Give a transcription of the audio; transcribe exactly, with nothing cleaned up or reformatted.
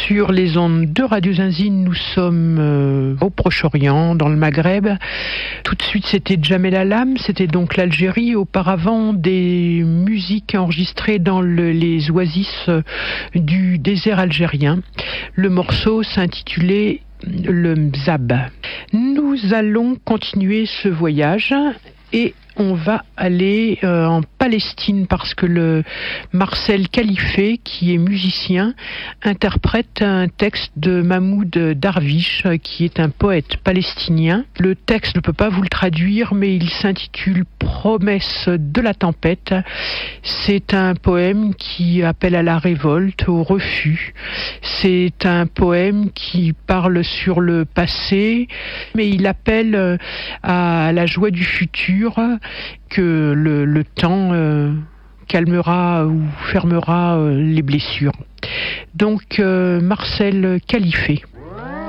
Sur les ondes de Radio Zinzine, nous sommes euh, au Proche-Orient, dans le Maghreb. Tout de suite, c'était Jamel Alam, c'était donc l'Algérie. Auparavant, des musiques enregistrées dans le, les oasis euh, du désert algérien. Le morceau s'intitulait le Mzab. Nous allons continuer ce voyage et on va aller euh, en Palestine parce que le Marcel Khalifé, qui est musicien, interprète un texte de Mahmoud Darwish, qui est un poète palestinien. Le texte, je ne peux pas vous le traduire, mais il s'intitule Promesse de la tempête. C'est un poème qui appelle à la révolte, au refus. C'est un poème qui parle sur le passé, mais il appelle à la joie du futur, que le, le temps euh, calmera ou fermera euh, les blessures. Donc euh, Marcel Khalifé.